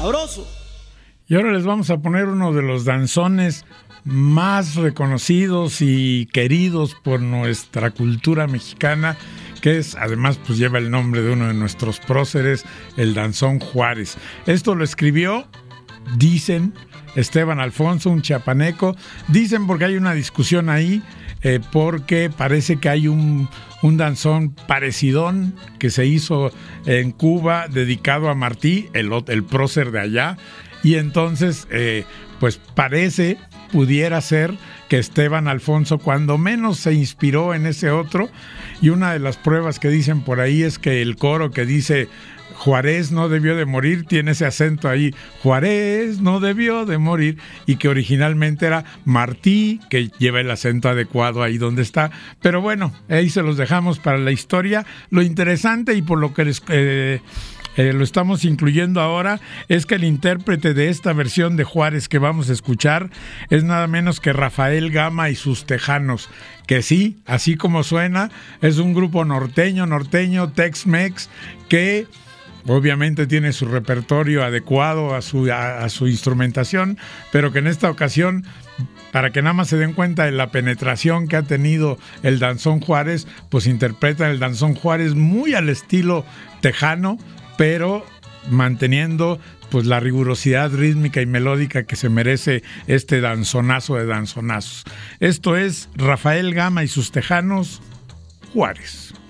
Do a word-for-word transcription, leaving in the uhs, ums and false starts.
sabroso. Y ahora les vamos a poner uno de los danzones más reconocidos y queridos por nuestra cultura mexicana, que es, además, pues lleva el nombre de uno de nuestros próceres, el danzón Juárez. Esto lo escribió, dicen, Esteban Alfonso, un chiapaneco. Dicen porque hay una discusión ahí, eh, porque parece que hay un, un danzón parecidón que se hizo en Cuba dedicado a Martí, el, el prócer de allá, y entonces, eh, pues parece, pudiera ser que Esteban Alfonso cuando menos se inspiró en ese otro, y una de las pruebas que dicen por ahí es que el coro que dice Juárez no debió de morir, tiene ese acento ahí, Juárez no debió de morir, y que originalmente era Martí, que lleva el acento adecuado ahí donde está. Pero bueno, ahí se los dejamos para la historia. Lo interesante, y por lo que les... Eh, Eh, lo estamos incluyendo ahora, es que el intérprete de esta versión de Juárez que vamos a escuchar es nada menos que Rafael Gama y sus Tejanos, que sí, así como suena, es un grupo norteño, norteño, Tex-Mex, que obviamente tiene su repertorio adecuado a su, a, a su instrumentación, pero que en esta ocasión, para que nada más se den cuenta de la penetración que ha tenido el danzón Juárez, pues interpretan el danzón Juárez muy al estilo tejano, pero manteniendo pues la rigurosidad rítmica y melódica que se merece este danzonazo de danzonazos. Esto es Rafael Gama y sus Tejanos, Juárez.